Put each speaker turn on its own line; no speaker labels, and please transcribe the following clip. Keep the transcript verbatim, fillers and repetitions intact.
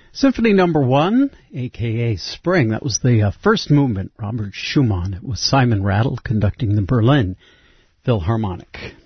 Symphony Number One, a k a. Spring. That was the uh, first movement, Robert Schumann. It was Simon Rattle conducting the Berlin Philharmonic.